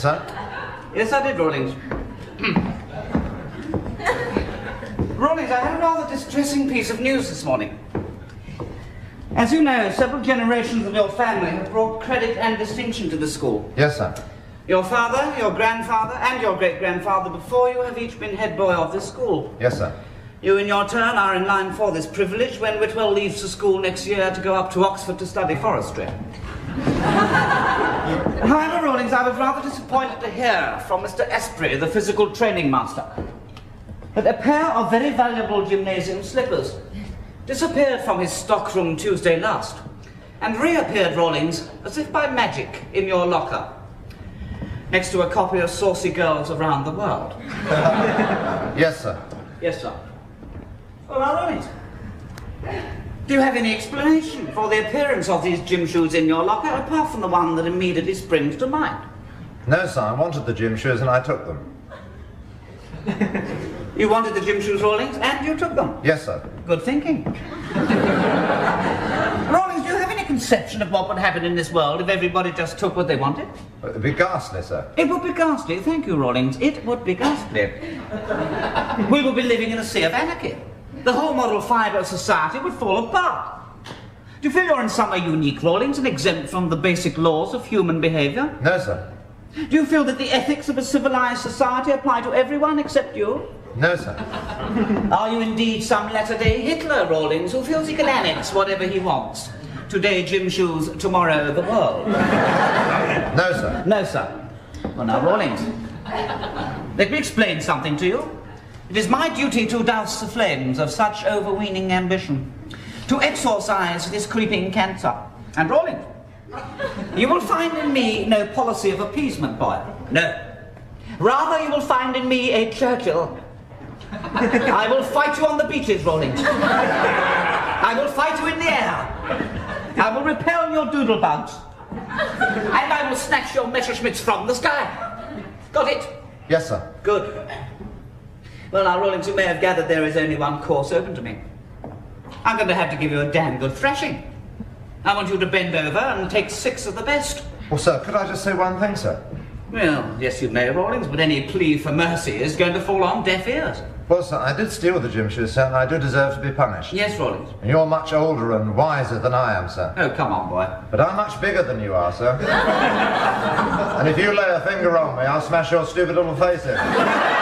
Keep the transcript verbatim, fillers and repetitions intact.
sir? Yes, I did, Rawlings. Rawlings, I had a rather distressing piece of news this morning. As you know, several generations of your family have brought credit and distinction to the school. Yes, sir. Your father, your grandfather, and your great-grandfather before you have each been head boy of this school. Yes, sir. You, in your turn, are in line for this privilege when Whitwell leaves the school next year to go up to Oxford to study forestry. However, Rawlings, I was rather disappointed to hear from Mister Esprit, the physical training master, that a pair of very valuable gymnasium slippers disappeared from his stockroom Tuesday last and reappeared, Rawlings, as if by magic, in your locker, next to a copy of Saucy Girls Around the World. Yes, sir. Yes, sir. Well, now, Rawlings, do you have any explanation for the appearance of these gym shoes in your locker, apart from the one that immediately springs to mind? No, sir. I wanted the gym shoes and I took them. You wanted the gym shoes, Rawlings, and you took them? Yes, sir. Good thinking. Rawlings, do you have any conception of what would happen in this world if everybody just took what they wanted? It'd be ghastly, sir. It would be ghastly. Thank you, Rawlings. It would be ghastly. We would be living in a sea of anarchy. The whole moral fibre of society would fall apart. Do you feel you're in some way unique, Rawlings, and exempt from the basic laws of human behaviour? No, sir. Do you feel that the ethics of a civilized society apply to everyone except you? No, sir. Are you indeed some latter-day Hitler, Rawlings, who feels he can annex whatever he wants? Today, gym shoes, tomorrow, the world. No, sir. No, sir. Well, now, Rawlings, let me explain something to you. It is my duty to douse the flames of such overweening ambition, to exorcise this creeping cancer. And, Rawlings, you will find in me no policy of appeasement, boy. No. Rather, you will find in me a Churchill. I will fight you on the beaches, Rawlings. I will fight you in the air. I will repel your doodlebugs. And I will snatch your Messerschmitts from the sky. Got it? Yes, sir. Good. Well, now, Rawlings, you may have gathered there is only one course open to me. I'm going to have to give you a damn good thrashing. I want you to bend over and take six of the best. Well, sir, could I just say one thing, sir? Well, yes, you may, Rawlings, but any plea for mercy is going to fall on deaf ears. Well, sir, I did steal the gym shoes, sir, and I do deserve to be punished. Yes, Rawlings. And you're much older and wiser than I am, sir. Oh, come on, boy. But I'm much bigger than you are, sir. And if you lay a finger on me, I'll smash your stupid little face in.